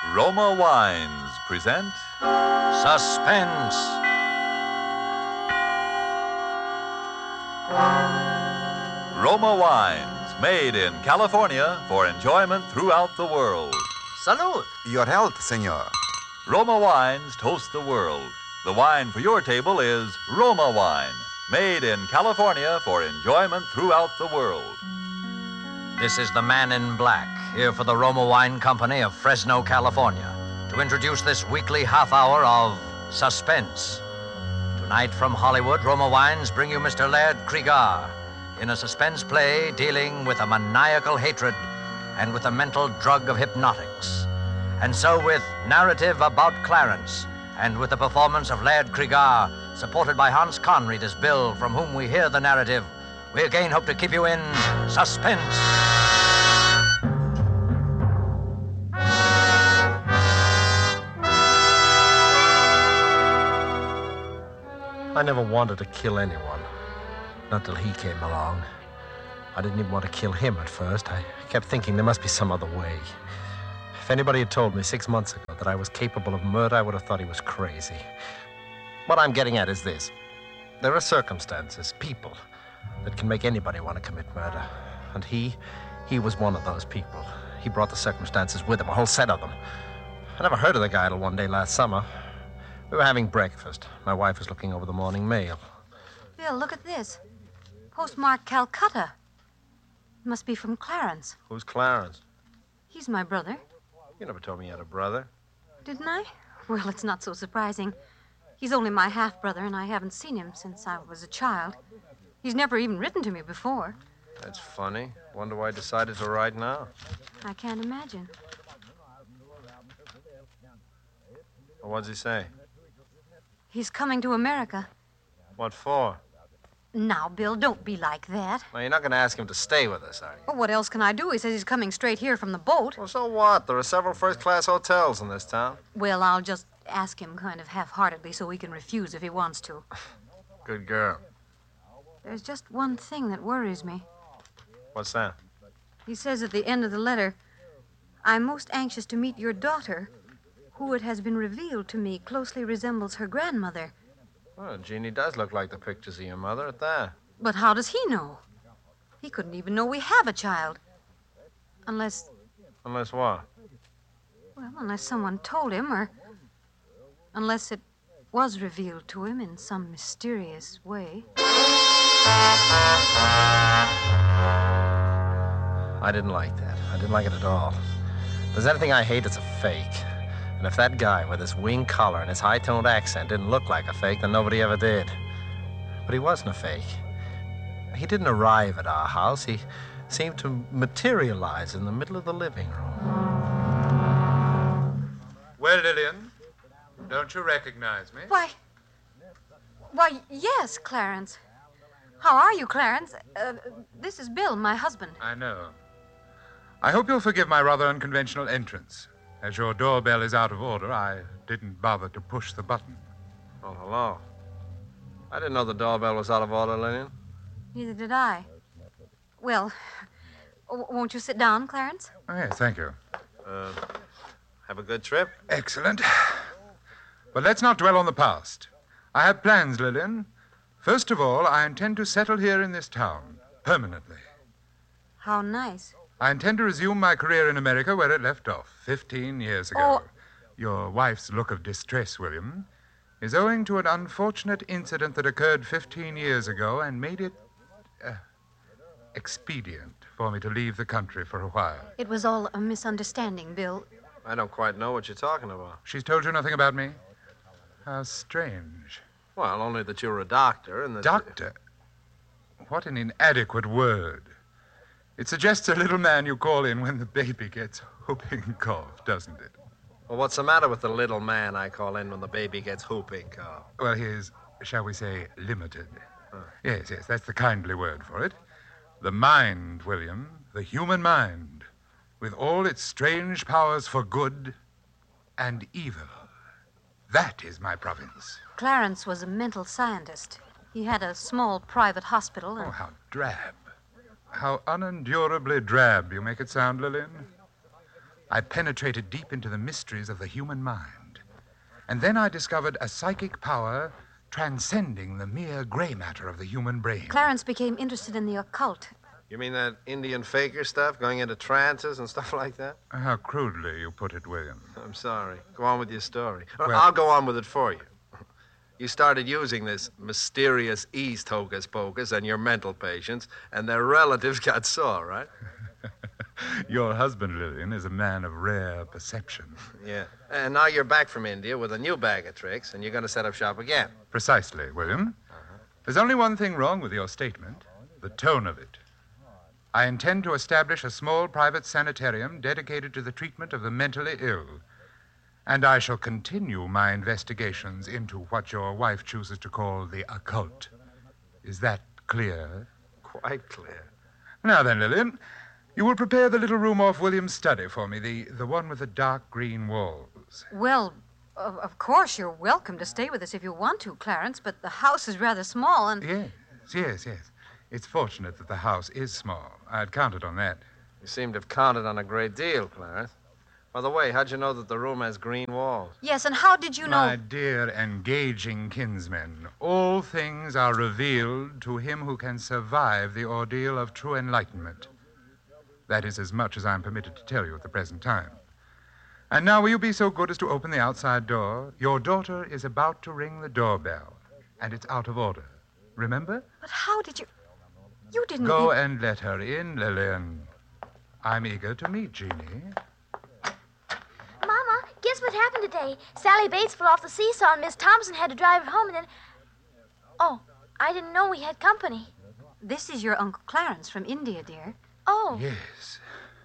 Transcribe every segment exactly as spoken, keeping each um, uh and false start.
Roma Wines present Suspense. Roma Wines, made in California for enjoyment throughout the world. Salud. Your health, senor. Roma Wines toast the world. The wine for your table is Roma Wine, made in California for enjoyment throughout the world. This is the Man in Black, here for the Roma Wine Company of Fresno, California, to introduce this weekly half hour of Suspense. Tonight from Hollywood, Roma Wines bring you Mister Laird Cregar in a suspense play dealing with a maniacal hatred and with the mental drug of hypnotics. And so with narrative about Clarence and with the performance of Laird Cregar, supported by Hans Conried as Bill, from whom we hear the narrative, we again hope to keep you in suspense. I never wanted to kill anyone. Not till he came along. I didn't even want to kill him at first. I kept thinking there must be some other way. If anybody had told me six months ago that I was capable of murder, I would have thought he was crazy. What I'm getting at is this. There are circumstances, people, that can make anybody want to commit murder. And he, he was one of those people. He brought the circumstances with him, a whole set of them. I never heard of the guy till one day last summer. We were having breakfast. My wife was looking over the morning mail. Bill, look at this. Postmarked Calcutta. It must be from Clarence. Who's Clarence? He's my brother. You never told me you had a brother. Didn't I? Well, it's not so surprising. He's only my half-brother, and I haven't seen him since I was a child. He's never even written to me before. That's funny. Wonder why I decided to write now. I can't imagine. Well, what's he say? He's coming to America. What for? Now, Bill, don't be like that. Well, you're not going to ask him to stay with us, are you? Well, what else can I do? He says he's coming straight here from the boat. Well, so what? There are several first-class hotels in this town. Well, I'll just ask him kind of half-heartedly so he can refuse if he wants to. Good girl. There's just one thing that worries me. What's that? He says at the end of the letter, I'm most anxious to meet your daughter, who it has been revealed to me closely resembles her grandmother. Well, Jeannie does look like the pictures of your mother at that. But how does he know? He couldn't even know we have a child. Unless... Unless what? Well, unless someone told him, or... Unless it was revealed to him in some mysterious way. I didn't like that. I didn't like it at all. If there's anything I hate, it's a fake. And if that guy with his wing collar and his high-toned accent didn't look like a fake, then nobody ever did. But he wasn't a fake. He didn't arrive at our house. He seemed to materialize in the middle of the living room. Well, Lillian, don't you recognize me? Why... Why, yes, Clarence. How are you, Clarence? Uh, this is Bill, my husband. I know. I hope you'll forgive my rather unconventional entrance. As your doorbell is out of order, I didn't bother to push the button. Oh, hello. I didn't know the doorbell was out of order, Lillian. Neither did I. Well, w- won't you sit down, Clarence? Oh, yes, thank you. Uh, have a good trip? Excellent. But let's not dwell on the past. I have plans, Lillian. First of all, I intend to settle here in this town, permanently. How nice. I intend to resume my career in America where it left off, fifteen years ago. Oh. Your wife's look of distress, William, is owing to an unfortunate incident that occurred fifteen years ago and made it uh, expedient for me to leave the country for a while. It was all a misunderstanding, Bill. I don't quite know what you're talking about. She's told you nothing about me? How strange. Well, only that you're a doctor and that... Doctor? What an inadequate word. It suggests a little man you call in when the baby gets whooping cough, doesn't it? Well, what's the matter with the little man I call in when the baby gets whooping cough? Well, he is, shall we say, limited. Huh. Yes, yes, that's the kindly word for it. The mind, William, the human mind, with all its strange powers for good and evil. That is my province. Clarence was a mental scientist. He had a small private hospital. And... Oh, how drab. How unendurably drab you make it sound, Lillian. I penetrated deep into the mysteries of the human mind. And then I discovered a psychic power transcending the mere gray matter of the human brain. Clarence became interested in the occult. You mean that Indian faker stuff, going into trances and stuff like that? How crudely you put it, William. I'm sorry. Go on with your story. Or Well- I'll go on with it for you. You started using this mysterious East hocus pocus on your mental patients, and their relatives got sore, right? Your husband, Lillian, is a man of rare perception. Yeah. And now you're back from India with a new bag of tricks, and you're going to set up shop again. Precisely, William. There's only one thing wrong with your statement, the tone of it. I intend to establish a small private sanitarium dedicated to the treatment of the mentally ill. And I shall continue my investigations into what your wife chooses to call the occult. Is that clear? Quite clear. Now then, Lillian, you will prepare the little room off William's study for me, the, the one with the dark green walls. Well, of, of course, you're welcome to stay with us if you want to, Clarence, but the house is rather small and... Yes, yes, yes. It's fortunate that the house is small. I'd counted on that. You seem to have counted on a great deal, Clarence. By the way, how'd you know that the room has green walls? Yes, and how did you know... My dear engaging kinsmen, all things are revealed to him who can survive the ordeal of true enlightenment. That is as much as I'm permitted to tell you at the present time. And now will you be so good as to open the outside door? Your daughter is about to ring the doorbell, and it's out of order. Remember? But how did you... You didn't... Go e- and let her in, Lillian. I'm eager to meet Jeannie. Mama, guess what happened today? Sally Bates fell off the seesaw and Miss Thompson had to drive her home and then... Oh, I didn't know we had company. This is your Uncle Clarence from India, dear. Oh. Yes.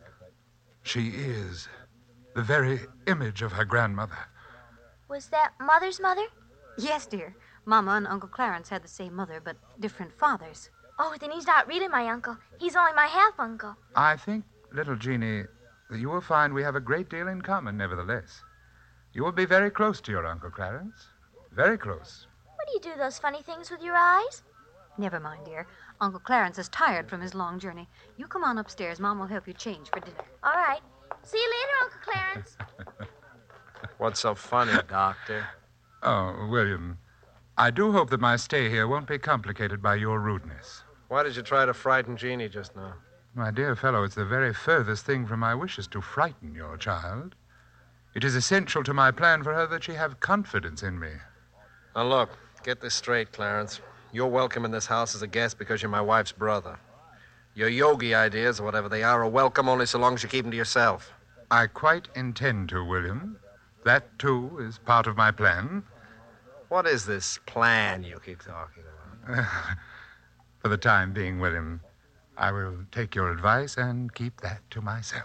She is the very image of her grandmother. Was that Mother's mother? Yes, dear. Mama and Uncle Clarence had the same mother, but different fathers. Oh, then he's not really my uncle. He's only my half-uncle. I think, little Jeannie, that you will find we have a great deal in common, nevertheless. You will be very close to your Uncle Clarence. Very close. What do you do those funny things with your eyes? Never mind, dear. Uncle Clarence is tired from his long journey. You come on upstairs. Mom will help you change for dinner. All right. See you later, Uncle Clarence. What's so funny, Doctor? Oh, William, I do hope that my stay here won't be complicated by your rudeness. Why did you try to frighten Jeannie just now? My dear fellow, it's the very furthest thing from my wishes to frighten your child. It is essential to my plan for her that she have confidence in me. Now, look, get this straight, Clarence. You're welcome in this house as a guest because you're my wife's brother. Your yogi ideas, or whatever they are, are welcome only so long as you keep them to yourself. I quite intend to, William. That, too, is part of my plan. What is this plan you keep talking about? For the time being, William, I will take your advice and keep that to myself.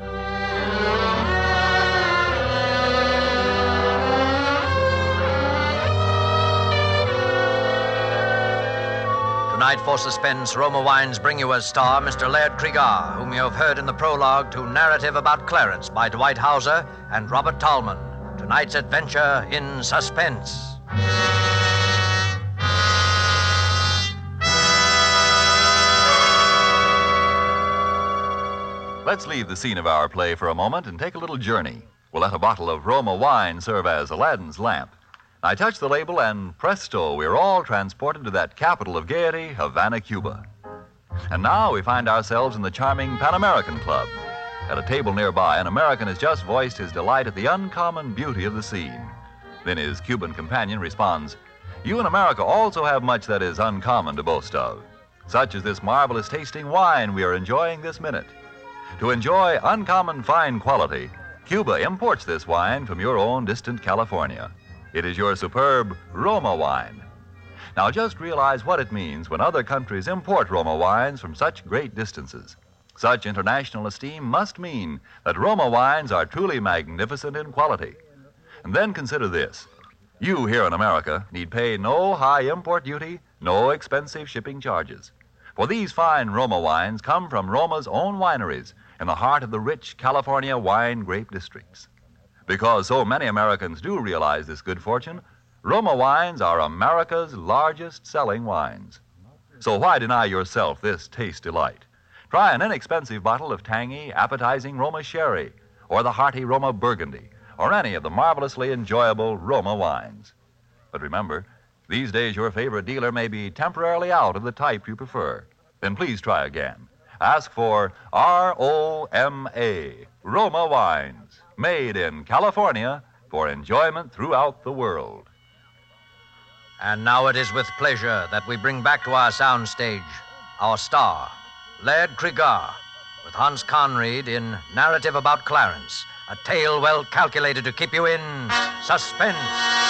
Tonight, for suspense, Roma Wines bring you as star Mister Laird Cregar, whom you have heard in the prologue to Narrative About Clarence by Dwight Hauser and Robert Tallman. Tonight's adventure in suspense. Let's leave the scene of our play for a moment and take a little journey. We'll let a bottle of Roma wine serve as Aladdin's lamp. I touch the label, and presto, we're all transported to that capital of gaiety, Havana, Cuba. And now we find ourselves in the charming Pan American Club. At a table nearby, an American has just voiced his delight at the uncommon beauty of the scene. Then his Cuban companion responds, "You in America also have much that is uncommon to boast of, such as this marvelous tasting wine we are enjoying this minute. To enjoy uncommon fine quality, Cuba imports this wine from your own distant California. It is your superb Roma wine. Now just realize what it means when other countries import Roma wines from such great distances. Such international esteem must mean that Roma wines are truly magnificent in quality. And then consider this. You here in America need pay no high import duty, no expensive shipping charges. For these fine Roma wines come from Roma's own wineries in the heart of the rich California wine grape districts. Because so many Americans do realize this good fortune, Roma wines are America's largest selling wines. So why deny yourself this taste delight? Try an inexpensive bottle of tangy, appetizing Roma sherry, or the hearty Roma Burgundy, or any of the marvelously enjoyable Roma wines. But remember, these days your favorite dealer may be temporarily out of the type you prefer. Then please try again. Ask for R O M A, Roma Wines, made in California for enjoyment throughout the world. And now it is with pleasure that we bring back to our soundstage our star, Laird Cregar, with Hans Conried in Narrative About Clarence, a tale well calculated to keep you in suspense.